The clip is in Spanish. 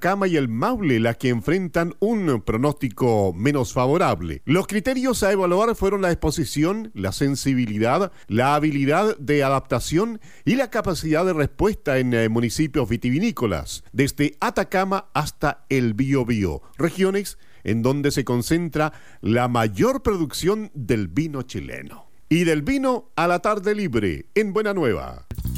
Atacama y el Maule las que enfrentan un pronóstico menos favorable. Los criterios a evaluar fueron la exposición, la sensibilidad, la habilidad de adaptación y la capacidad de respuesta en municipios vitivinícolas, desde Atacama hasta el Biobío, regiones en donde se concentra la mayor producción del vino chileno. Y del vino a la tarde libre, en Buena Nueva.